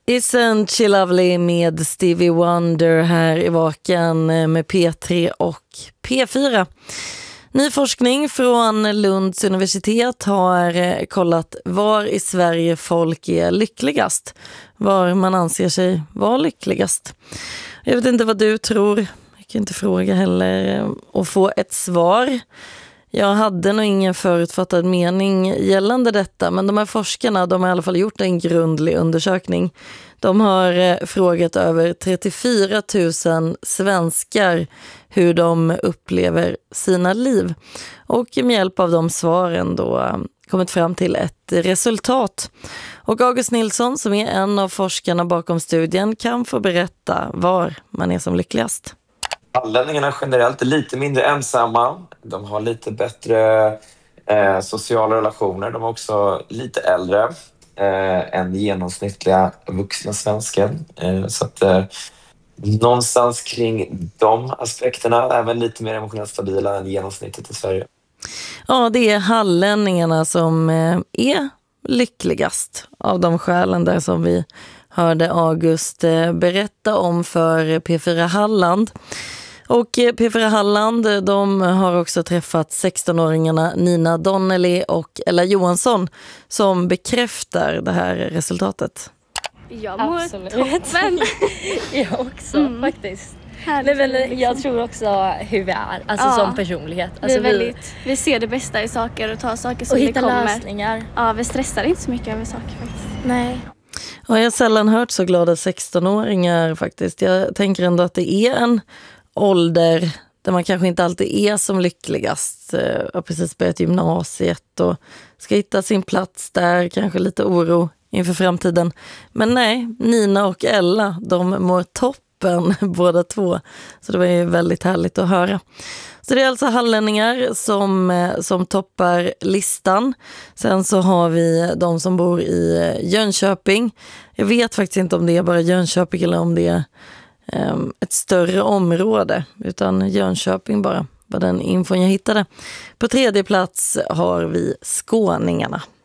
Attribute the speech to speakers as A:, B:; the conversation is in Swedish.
A: Isn't she lovely med Stevie Wonder här i Vaken med P3 och P4. Ny forskning från Lunds universitet har kollat var i Sverige folk är lyckligast. Var man anser sig vara lyckligast. Jag vet inte vad du tror. Jag kan inte fråga heller och få ett svar. Jag hade nog ingen förutfattad mening gällande detta, men de här forskarna de har i alla fall gjort en grundlig undersökning. De har frågat över 34 000 svenskar hur de upplever sina liv och med hjälp av de svaren då kommit fram till ett resultat. Och August Nilsson som är en av forskarna bakom studien kan få berätta var man är som lyckligast.
B: Hallänningarna generellt är lite mindre ensamma. De har lite bättre sociala relationer. De är också lite äldre än genomsnittliga vuxna svensken. Så att någonstans kring de aspekterna även lite mer emotionellt stabila än genomsnittet i Sverige.
A: Ja, det är hallänningarna som är lyckligast av de skälen där som vi hörde August berätta om för P4 Halland. Och P4 Halland, de har också träffat 16-åringarna Nina Donnelly och Ella Johansson som bekräftar det här resultatet.
C: Jag mår toppen.
D: Jag också faktiskt. Nej, men jag tror också hur vi är, alltså som personlighet. Alltså
C: vi ser det bästa i saker och tar saker som
D: och
C: det kommer.
D: Lösningar.
C: Ja, vi stressar inte så mycket över saker faktiskt.
D: Nej.
A: Och jag har sällan hört så glada 16-åringar faktiskt. Jag tänker ändå att det är en ålder där man kanske inte alltid är som lyckligast. Har precis börjat gymnasiet och ska hitta sin plats där, kanske lite oro inför framtiden. Men nej, Nina och Ella, de mår toppen båda två. Så det var ju väldigt härligt att höra. Så det är alltså hallänningar som toppar listan. Sen så har vi de som bor i Jönköping. Jag vet faktiskt inte om det är bara Jönköping eller om det är ett större område. Utan Jönköping bara var den infon jag hittade. På tredje plats har vi skåningarna.